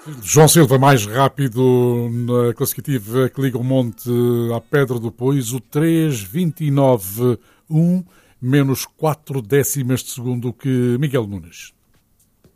João Silva, mais rápido na classificativa que liga o Monte à Pedra do Pois, o 3,29,1, menos 4 décimas de segundo que Miguel Nunes.